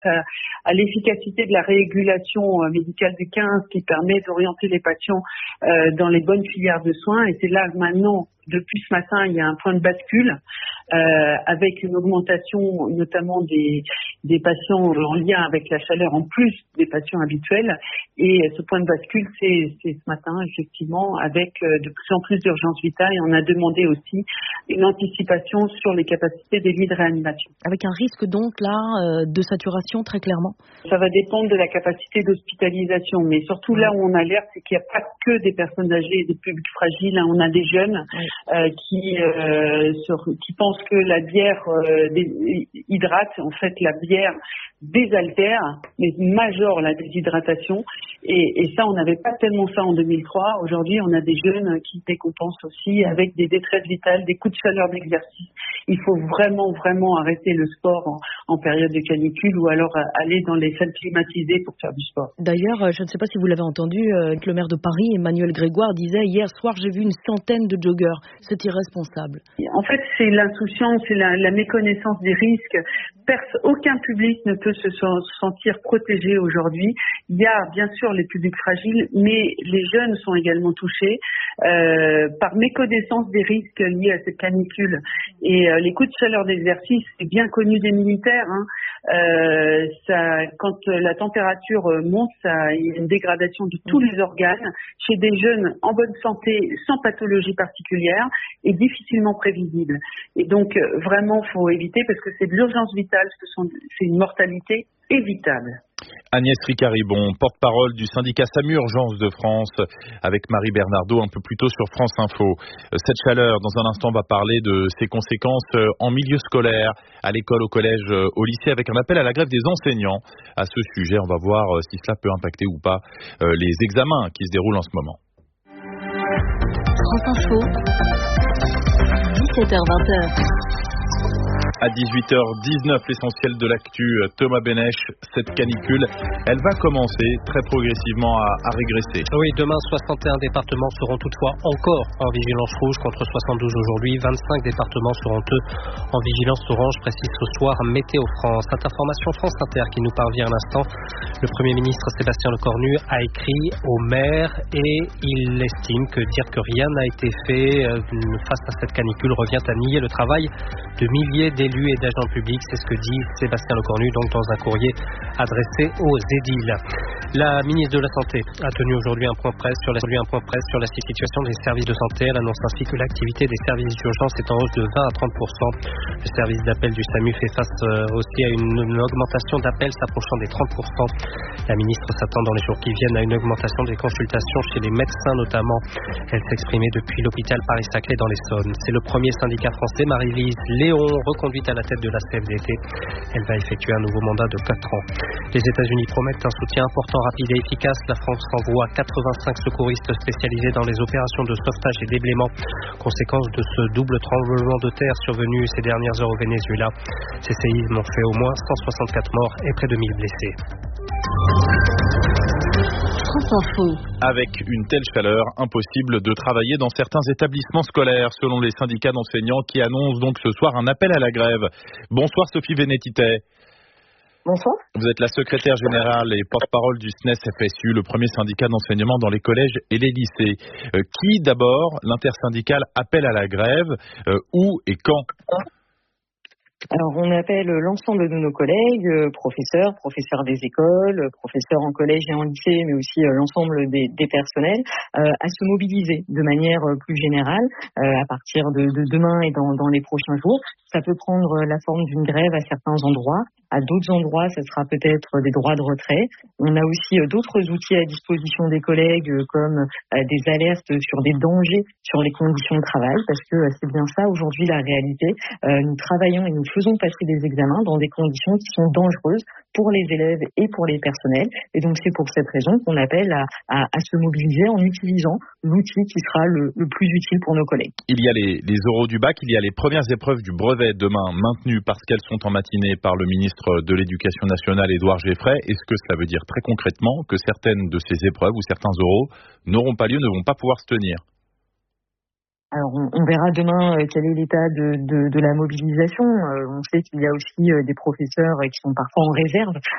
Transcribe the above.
à l'efficacité de la régulation médicale du 15 qui permet d'orienter les patients dans les bonnes filières de soins. Et c'est là maintenant, depuis ce matin, il y a un point de bascule avec une augmentation notamment des patients en lien avec la chaleur en plus des patients habituels. Et ce point de bascule, c'est ce matin, effectivement, avec de plus en plus d'urgences vitales. Et on a demandé aussi une anticipation sur les capacités des lits de réanimation. Avec un risque donc là de saturation très clairement. Ça va dépendre de la capacité d'hospitalisation. Mais surtout là où on alerte, c'est qu'il n'y a pas que des personnes âgées et des publics fragiles. On a des jeunes qui pensent que la bière hydrate. En fait, la bière désaltère, mais majore la déshydratation. Et ça, on n'avait pas tellement ça en 2003. Aujourd'hui, on a des jeunes qui décompensent aussi avec des détresses vitales, des coups de chaleur d'exercice. Il faut vraiment, vraiment arrêter le sport en période de canicule ou alors aller dans les salles climatisées pour faire du sport. D'ailleurs, je ne sais pas si vous l'avez entendu, le maire de Paris, Emmanuel Grégoire, disait hier soir, j'ai vu une centaine de joggeurs. C'est irresponsable. En fait, c'est l'insouciance, c'est la méconnaissance des risques. Aucun public ne peut se sentir protégé aujourd'hui. Il y a bien sûr les publics fragiles, mais les jeunes sont également touchés par méconnaissance des risques liés à cette canicule. Et les coups de chaleur d'exercice, c'est bien connu des militaires. Quand la température monte, il y a une dégradation de tous les organes chez des jeunes en bonne santé, sans pathologie particulière et difficilement prévisible. Et donc vraiment, faut éviter parce que c'est de l'urgence vitale, c'est une mortalité évitable. Agnès Ricard-Ribon, porte-parole du syndicat SAMU Urgence de France, avec Marie Bernardo un peu plus tôt sur France Info. Cette chaleur, dans un instant, va parler de ses conséquences en milieu scolaire, à l'école, au collège, au lycée, avec un appel à la grève des enseignants. À ce sujet, on va voir si cela peut impacter ou pas les examens qui se déroulent en ce moment. France Info, 17h-20h. À 18h19, l'essentiel de l'actu, Thomas Benech, cette canicule, elle va commencer très progressivement à régresser. Oui, demain, 61 départements seront toutefois encore en vigilance rouge contre 72 aujourd'hui. 25 départements seront eux en vigilance orange, précise ce soir Météo France. Cette information France Inter qui nous parvient à l'instant. Le Premier ministre Sébastien Lecornu a écrit au maire et il estime que dire que rien n'a été fait face à cette canicule revient à nier le travail de milliers d'élus et d'agents publics, c'est ce que dit Sébastien Lecornu donc dans un courrier adressé aux édiles. La ministre de la Santé a tenu aujourd'hui un point presse sur la situation des services de santé. Elle annonce ainsi que l'activité des services d'urgence est en hausse de 20 à 30%. Le service d'appel du SAMU fait face aussi à une augmentation d'appels s'approchant des 30%. La ministre s'attend dans les jours qui viennent à une augmentation des consultations chez les médecins notamment. Elle s'exprimait depuis l'hôpital Paris-Saclay dans l'Essonne. C'est le premier syndicat français, Marie-Lise Léon, reconduite à la tête de la CFDT. Elle va effectuer un nouveau mandat de 4 ans. Les États-Unis promettent un soutien important, rapide et efficace. La France envoie 85 secouristes spécialisés dans les opérations de sauvetage et déblaiement. Conséquence de ce double tremblement de terre survenu ces dernières heures au Venezuela. Ces séismes ont fait au moins 164 morts et près de 1000 blessés. Avec une telle chaleur, impossible de travailler dans certains établissements scolaires, selon les syndicats d'enseignants qui annoncent donc ce soir un appel à la grève. Bonsoir Sophie Vénétité. Bonsoir. Vous êtes la secrétaire générale et porte-parole du SNES-FSU, le premier syndicat d'enseignement dans les collèges et les lycées. Qui d'abord, l'intersyndicale, appelle à la grève, où et quand ? Alors, on appelle l'ensemble de nos collègues, professeurs des écoles, professeurs en collège et en lycée, mais aussi l'ensemble des personnels, à se mobiliser de manière plus générale à partir de demain et dans les prochains jours. Ça peut prendre la forme d'une grève à certains endroits. À d'autres endroits, ça sera peut-être des droits de retrait. On a aussi d'autres outils à disposition des collègues, comme des alertes sur des dangers sur les conditions de travail, parce que c'est bien ça aujourd'hui la réalité. Nous travaillons et nous faisons passer des examens dans des conditions qui sont dangereuses pour les élèves et pour les personnels. Et donc c'est pour cette raison qu'on appelle à se mobiliser en utilisant l'outil qui sera le plus utile pour nos collègues. Il y a les oraux du bac, il y a les premières épreuves du brevet demain maintenues parce qu'elles sont en matinée par le ministre de l'Éducation nationale Édouard Geffray. Est-ce que cela veut dire très concrètement que certaines de ces épreuves ou certains oraux n'auront pas lieu, ne vont pas pouvoir se tenir ? Alors, on verra demain quel est l'état de la mobilisation. On sait qu'il y a aussi des professeurs qui sont parfois en réserve